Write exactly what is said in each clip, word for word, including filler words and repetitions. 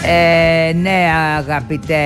Ε, ναι, αγαπητέ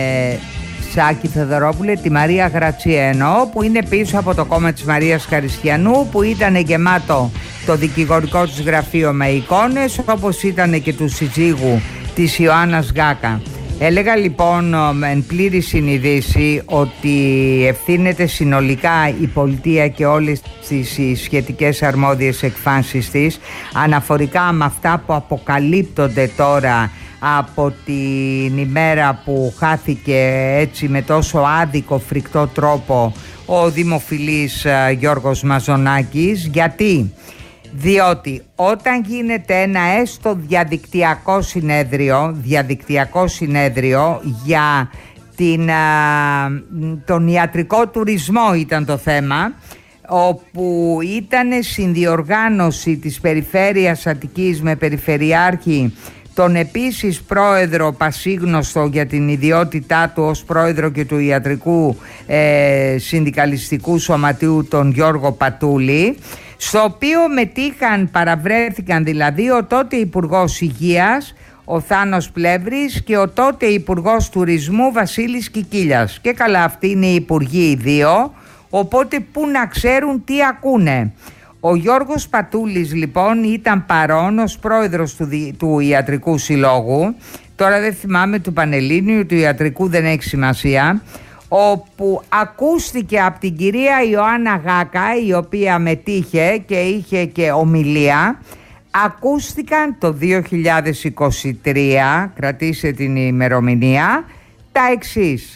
Σάκη Θεοδωρόπουλε, τη Μαρία Γρατσιένο, που είναι πίσω από το κόμμα της Μαρίας Χαρισιανού, που ήταν γεμάτο το δικηγορικό της γραφείο με εικόνες, όπως ήταν και του συζύγου της Ιωάννας Γκάκα. Έλεγα λοιπόν εν πλήρη συνειδήση ότι ευθύνεται συνολικά η πολιτεία και όλες τις σχετικές αρμόδιες εκφάνσεις της αναφορικά με αυτά που αποκαλύπτονται τώρα από την ημέρα που χάθηκε έτσι με τόσο άδικο φρικτό τρόπο ο δημοφιλής Γιώργος Μαζονάκης. Γιατί? Διότι όταν γίνεται ένα έστω διαδικτυακό συνέδριο, διαδικτυακό συνέδριο για την, α, τον ιατρικό τουρισμό ήταν το θέμα, όπου ήταν συνδιοργάνωση της Περιφέρειας Αττικής με Περιφερειάρχη τον επίσης πρόεδρο πασίγνωστο για την ιδιότητά του ως πρόεδρο και του ιατρικού ε, συνδικαλιστικού σωματείου, τον Γιώργο Πατούλη, στο οποίο μετήχαν, παραβρέθηκαν δηλαδή ο τότε Υπουργός Υγείας ο Θάνος Πλεύρης και ο τότε Υπουργός Τουρισμού Βασίλης Κικίλιας. Και καλά, αυτοί είναι οι υπουργοί οι δύο, οπότε πού να ξέρουν τι ακούνε. Ο Γιώργος Πατούλης λοιπόν ήταν παρόν ως πρόεδρος του, του Ιατρικού Συλλόγου, τώρα δεν θυμάμαι του Πανελλήνιου, του Ιατρικού δεν έχει σημασία, όπου ακούστηκε από την κυρία Ιωάννα Γκάκα, η οποία μετήχε και είχε και ομιλία, ακούστηκαν το δύο χιλιάδες είκοσι τρία, κρατήστε την ημερομηνία, τα εξής.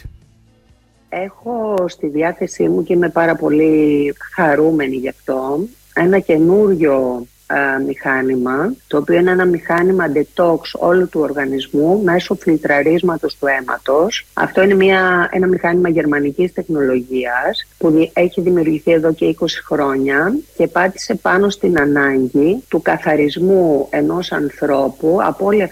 Έχω στη διάθεσή μου και είμαι πάρα πολύ χαρούμενη γι' αυτό ένα καινούριο α, μηχάνημα, το οποίο είναι ένα μηχάνημα detox όλου του οργανισμού μέσω φιλτραρίσματος του αίματος. Αυτό είναι μια, ένα μηχάνημα γερμανικής τεχνολογίας που έχει δημιουργηθεί εδώ και είκοσι χρόνια και πάτησε πάνω στην ανάγκη του καθαρισμού ενός ανθρώπου από όλη